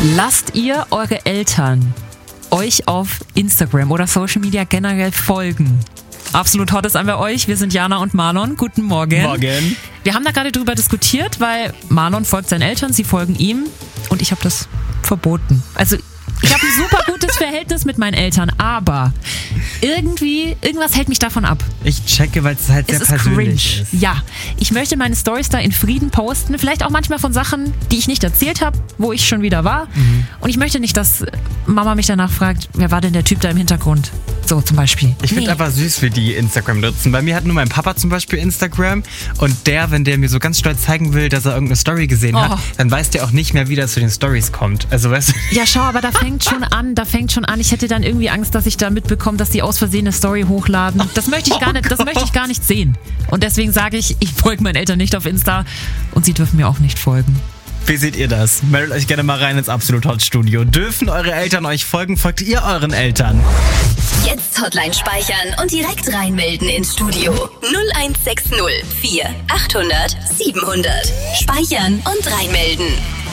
Lasst ihr eure Eltern euch auf Instagram oder Social Media generell folgen? Absolut hot ist an bei euch. Wir sind Jana und Marlon. Guten Morgen. Morgen. Wir haben da gerade drüber diskutiert, weil Marlon folgt seinen Eltern, sie folgen ihm und ich habe das verboten. Also ich habe ein super gutes Verhältnis mit meinen Eltern, aber irgendwas hält mich davon ab. Ich checke, weil es halt sehr persönlich ist. Ja, ich möchte meine Storys da in Frieden posten, vielleicht auch manchmal von Sachen, die ich nicht erzählt habe, wo ich schon wieder war. Und ich möchte nicht, dass Mama mich danach fragt, wer war denn der Typ da im Hintergrund? So zum Beispiel. Ich finde aber süß, wie die Instagram nutzen. Bei mir hat nur mein Papa zum Beispiel Instagram und wenn der mir so ganz stolz zeigen will, dass er irgendeine Story gesehen hat, dann weiß der auch nicht mehr, wie das zu den Stories kommt. Also weißt du? Ja, schau, aber da fängt schon an. Ich hätte dann irgendwie Angst, dass ich da mitbekomme, dass die aus Versehen eine Story hochladen. Das möchte ich gar nicht sehen. Und deswegen sage ich folge meinen Eltern nicht auf Insta und sie dürfen mir auch nicht folgen. Wie seht ihr das? Meldet euch gerne mal rein ins Absolut Hot Studio. Dürfen eure Eltern euch folgen? Folgt ihr euren Eltern? Jetzt Hotline speichern und direkt reinmelden ins Studio. 0160 4 800 700. Speichern und reinmelden.